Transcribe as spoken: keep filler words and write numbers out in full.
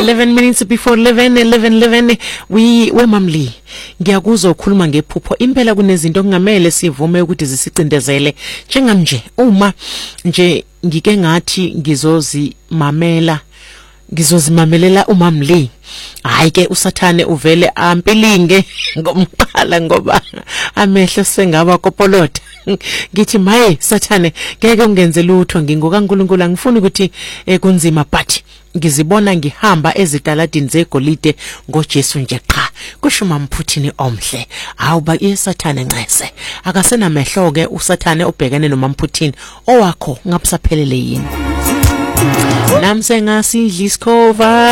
eleven minutes before eleven, eleven, eleven. We wemamli. Ngiyakuzwa ukukhuluma ngephupho. Impela kunezinto kungamele sivume ukuthi zisicindezele. Njengamnje uma nje ngike ngathi ngizozi mamela ngizozimamelela umamli. Hayi ke usathane uvele ampilinge ngomqala ngoba amehlo sengaba kopolota. Ngithi maye sathane ngeke ungenze lutho ngingokaNkulunkulu angifuni ukuthi kunzima but ngizibona ngihamba ezitaladini zegolide ngoJesu nje qha. Kusho uMamphutini omhle. Awuba yesathane nqese. Akasena mehlo ke usathane obhekene noMamphutini owakho ngapsaphelele yini. Namse ngasidla isikhova.